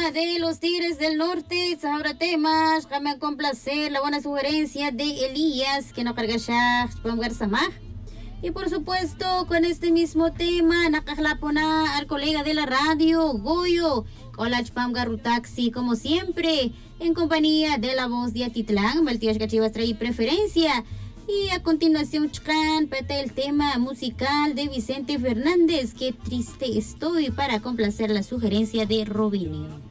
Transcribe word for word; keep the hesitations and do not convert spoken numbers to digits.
tema de los Tigres del Norte, ahora temas, déjame complacer la buena sugerencia de Elías, que no carga ya, y por supuesto, con este mismo tema, nakahlapona al colega de la radio, Goyo, Colach Pam Garutaxi, como siempre, en compañía de la voz de Atitlán, Maltías Cachivas trae preferencia. Y a continuación, Chcan, pete el tema musical de Vicente Fernández, Qué triste estoy, para complacer la sugerencia de Robinio.